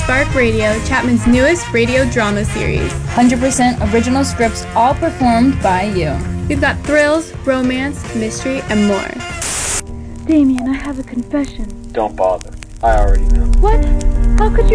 Spark Radio, Chapman's newest radio drama series. 100% original scripts, all performed by you. We've got thrills, romance, mystery, and more. Damien, I have a confession. Don't bother. I already know. What? How could you